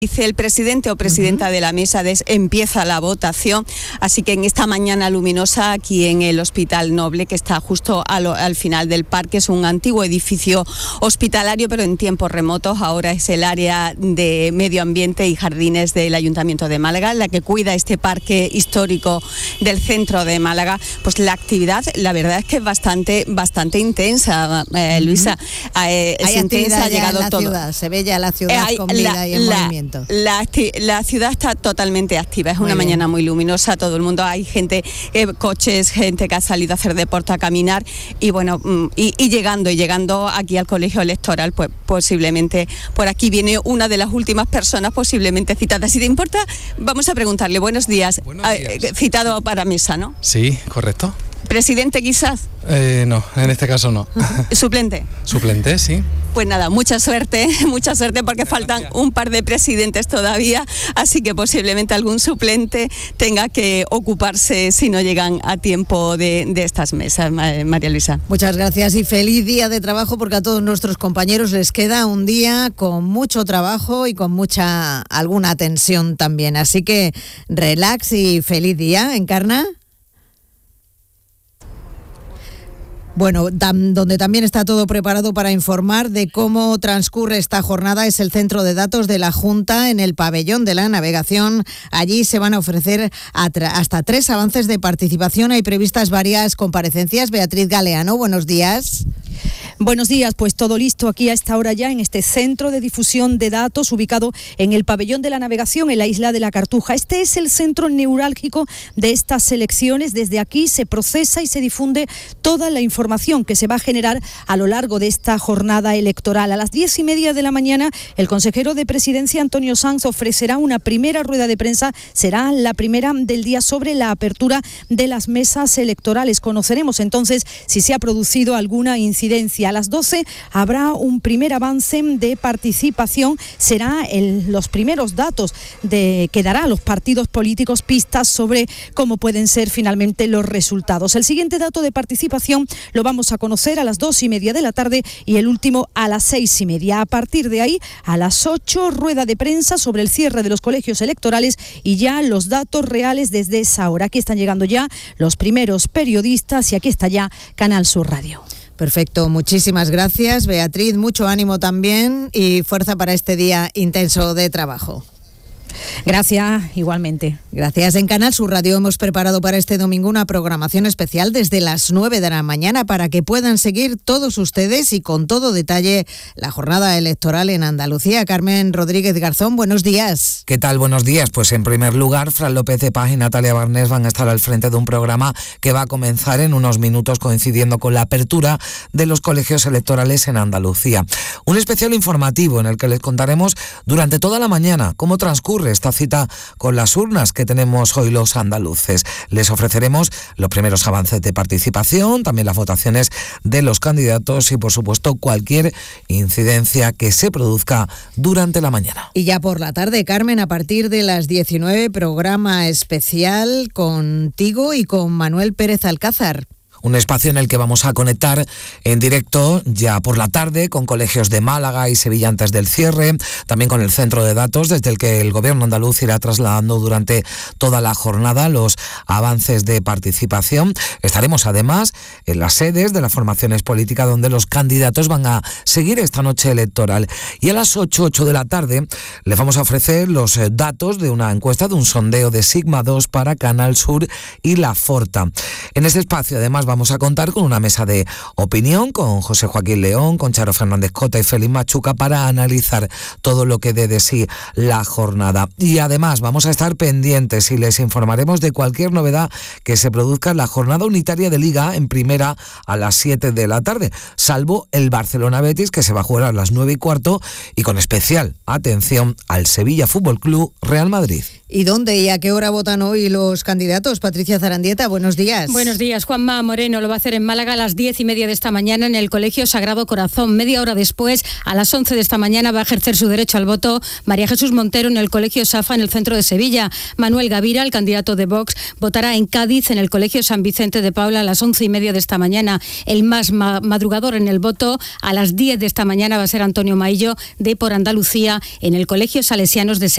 Dice el presidente o presidenta de la mesa, empieza la votación, así que en esta mañana luminosa aquí en el Hospital Noble, que está justo al final del parque, es un antiguo edificio hospitalario, pero en tiempos remotos. Ahora es el área de medio ambiente y jardines del Ayuntamiento de Málaga, la que cuida este parque histórico del centro de Málaga. Pues la actividad, la verdad es que es bastante intensa, Luisa. Hay intensa, actividad ha llegado ya en la todo. ciudad, se ve ya la ciudad con vida y en movimiento. La ciudad está totalmente activa, es una mañana muy luminosa, todo el mundo, hay gente, coches, gente que ha salido a hacer deporte, a caminar, y bueno, y llegando aquí al colegio electoral, pues posiblemente por aquí viene una de las últimas personas posiblemente citadas. Si te importa, vamos a preguntarle. Buenos días. Citado para mesa, ¿no? Sí, correcto. ¿Presidente quizás? No, en este caso no. ¿Suplente? Suplente, sí. Pues nada, mucha suerte porque faltan un par de presidentes todavía, así que posiblemente algún suplente tenga que ocuparse si no llegan a tiempo de estas mesas. María Luisa. Muchas gracias y feliz día de trabajo, porque a todos nuestros compañeros les queda un día con mucho trabajo y con alguna tensión también, así que relax y feliz día. ¿Encarna? Bueno, donde también está todo preparado para informar de cómo transcurre esta jornada es el Centro de Datos de la Junta en el Pabellón de la Navegación. Allí se van a ofrecer hasta 3 avances de participación. Hay previstas varias comparecencias. Beatriz Galeano, buenos días. Buenos días, pues todo listo aquí a esta hora ya en este centro de difusión de datos ubicado en el Pabellón de la Navegación en la isla de la Cartuja. Este es el centro neurálgico de estas elecciones. Desde aquí se procesa y se difunde toda la información que se va a generar a lo largo de esta jornada electoral. A las 10:30 de la mañana, el consejero de Presidencia, Antonio Sanz, ofrecerá una primera rueda de prensa. Será la primera del día sobre la apertura de las mesas electorales. Conoceremos entonces si se ha producido alguna incidencia. A las 12 habrá un primer avance de participación. Será los primeros datos que dará a los partidos políticos pistas sobre cómo pueden ser finalmente los resultados. El siguiente dato de participación lo vamos a conocer a las 2:30 de la tarde y el último a las 6:30. A partir de ahí, a las 8, rueda de prensa sobre el cierre de los colegios electorales y ya los datos reales desde esa hora. Aquí están llegando ya los primeros periodistas y aquí está ya Canal Sur Radio. Perfecto, muchísimas gracias, Beatriz. Mucho ánimo también y fuerza para este día intenso de trabajo. Gracias, igualmente. Gracias. En Canal Sur Radio hemos preparado para este domingo una programación especial desde las 9 de la mañana para que puedan seguir todos ustedes y con todo detalle la jornada electoral en Andalucía. Carmen Rodríguez Garzón, buenos días. ¿Qué tal? Buenos días. Pues en primer lugar, Fran López de Paz y Natalia Barnés van a estar al frente de un programa que va a comenzar en unos minutos coincidiendo con la apertura de los colegios electorales en Andalucía. Un especial informativo en el que les contaremos durante toda la mañana cómo transcurre esta cita con las urnas que tenemos hoy los andaluces. Les ofreceremos los primeros avances de participación, también las votaciones de los candidatos y, por supuesto, cualquier incidencia que se produzca durante la mañana. Y ya por la tarde, Carmen, a partir de las 19, programa especial contigo y con Manuel Pérez Alcázar. Un espacio en el que vamos a conectar en directo ya por la tarde con colegios de Málaga y Sevilla antes del cierre, también con el centro de datos desde el que el gobierno andaluz irá trasladando durante toda la jornada los avances de participación. Estaremos además en las sedes de las formaciones políticas donde los candidatos van a seguir esta noche electoral. Y a las 8 de la tarde les vamos a ofrecer los datos de una encuesta, de un sondeo de Sigma 2 para Canal Sur y La Forta. En este espacio además vamos a contar con una mesa de opinión con José Joaquín León, con Charo Fernández Cota y Félix Machuca para analizar todo lo que dé de sí la jornada. Y además vamos a estar pendientes y les informaremos de cualquier novedad que se produzca en la jornada unitaria de Liga en primera a las 7 de la tarde, salvo el Barcelona-Betis que se va a jugar a las 9:15 y con especial atención al Sevilla Fútbol Club Real Madrid. ¿Y dónde y a qué hora votan hoy los candidatos? Patricia Zarandieta, buenos días. Buenos días. Juanma Moreno lo va a hacer en Málaga a las 10:30 de esta mañana en el Colegio Sagrado Corazón. Media hora después, a las 11 de esta mañana, va a ejercer su derecho al voto María Jesús Montero en el Colegio Safa en el centro de Sevilla. Manuel Gavira, el candidato de Vox, votará en Cádiz en el Colegio San Vicente de Paula a las 11:30 de esta mañana. El más madrugador en el voto a las 10 de esta mañana va a ser Antonio Maillo de Por Andalucía en el Colegio Salesianos de Sevilla.